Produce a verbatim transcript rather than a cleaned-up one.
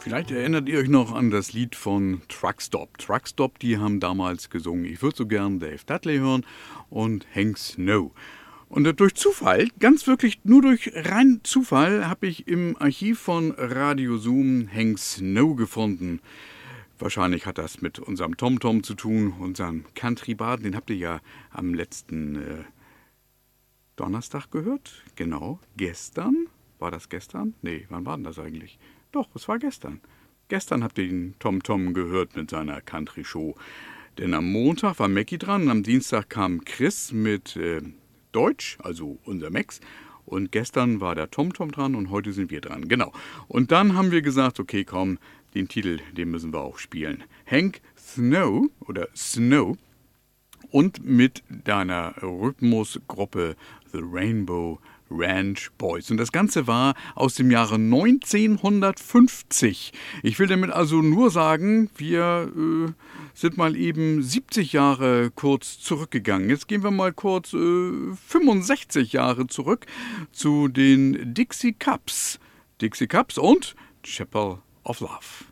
Vielleicht erinnert ihr euch noch an das Lied von Truckstop. Truckstop, die haben damals gesungen, ich würde so gern Dave Dudley hören und Hank Snow. Und durch Zufall, ganz wirklich nur durch rein Zufall, habe ich im Archiv von Radio Zoom Hank Snow gefunden. Wahrscheinlich hat das mit unserem TomTom zu tun, unserem Country-Baden. Den habt ihr ja am letzten äh, Donnerstag gehört. Genau, gestern. War das gestern? Nee, wann war denn das eigentlich? Doch, es war gestern. Gestern habt ihr den TomTom gehört mit seiner Country-Show. Denn am Montag war Mackie dran, am Dienstag kam Chris mit äh, Deutsch, also unser Max. Und gestern war der TomTom dran und heute sind wir dran. Genau. Und dann haben wir gesagt, okay, komm, den Titel, den müssen wir auch spielen. Hank Snow oder Snow und mit deiner Rhythmusgruppe The Rainbow Ranch Boys. Und das Ganze war aus dem Jahre neunzehnhundertfünfzig. Ich will damit also nur sagen, wir äh, sind mal eben siebzig Jahre kurz zurückgegangen. Jetzt gehen wir mal kurz äh, fünfundsechzig Jahre zurück zu den Dixie Cups. Dixie Cups und Chapel of Love.